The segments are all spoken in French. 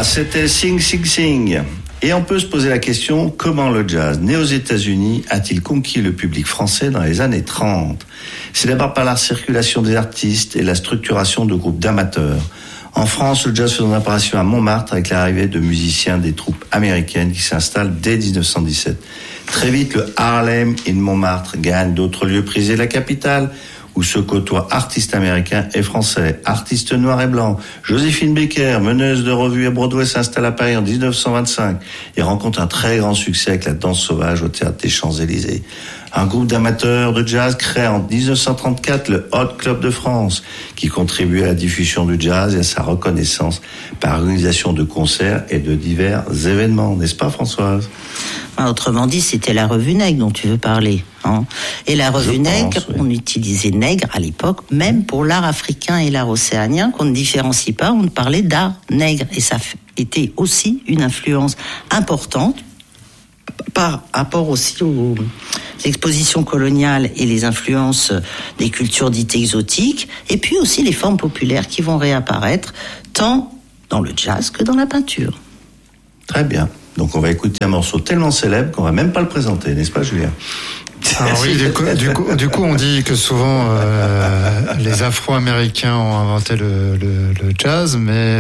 C'était Sing Sing Sing. Et on peut se poser la question, comment le jazz, né aux États-Unis, a-t-il conquis le public français dans les années 30 ? C'est d'abord par la circulation des artistes et la structuration de groupes d'amateurs. En France, le jazz fait son apparition à Montmartre avec l'arrivée de musiciens des troupes américaines qui s'installent dès 1917. Très vite, le Harlem in Montmartre gagne d'autres lieux prisés de la capitale, où se côtoient artistes américains et français, artistes noirs et blancs. Joséphine Baker, meneuse de revue à Broadway, s'installe à Paris en 1925 et rencontre un très grand succès avec la danse sauvage au théâtre des Champs-Élysées. Un groupe d'amateurs de jazz crée en 1934 le Hot Club de France, qui contribue à la diffusion du jazz et à sa reconnaissance par l'organisation de concerts et de divers événements. N'est-ce pas, Françoise ? Autrement dit, c'était la revue Nègre dont tu veux parler. Hein. Et la revue Nègre, oui. On utilisait Nègre à l'époque, même pour l'art africain et l'art océanien, qu'on ne différencie pas, on parlait d'art nègre. Et ça était aussi une influence importante par rapport aussi aux expositions coloniales et les influences des cultures dites exotiques, et puis aussi les formes populaires qui vont réapparaître tant dans le jazz que dans la peinture. Très bien. Donc on va écouter un morceau tellement célèbre qu'on va même pas le présenter, n'est-ce pas, Julien ? Alors oui, du coup, on dit que souvent les Afro-Américains ont inventé le jazz, mais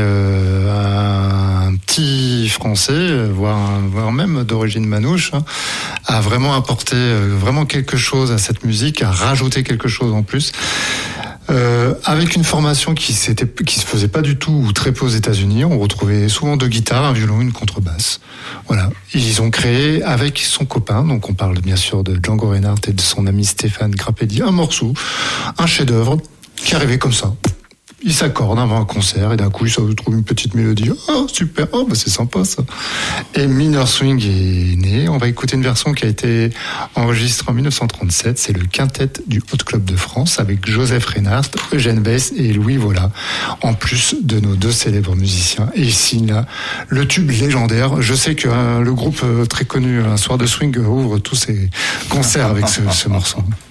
un petit Français, voire même d'origine manouche, a vraiment apporté vraiment quelque chose à cette musique, a rajouté quelque chose en plus. Avec une formation qui se faisait pas du tout ou très peu aux États-Unis, on retrouvait souvent deux guitares, un violon, une contrebasse. Voilà. Ils ont créé avec son copain, donc on parle bien sûr de Django Reinhardt et de son ami Stéphane Grappelli, un morceau, un chef-d'œuvre qui arrivait comme ça. Ils s'accordent avant un concert et d'un coup ils se trouvent une petite mélodie. Oh super, oh bah c'est sympa ça. Et Minor Swing est né. On va écouter une version qui a été enregistrée en 1937. C'est le quintet du Hot Club de France avec Joseph Reinhardt, Eugène Bess et Louis Vola. En plus de nos deux célèbres musiciens. Et il signe là le tube légendaire. Je sais que le groupe très connu Un Soir de Swing ouvre tous ses concerts avec ce morceau.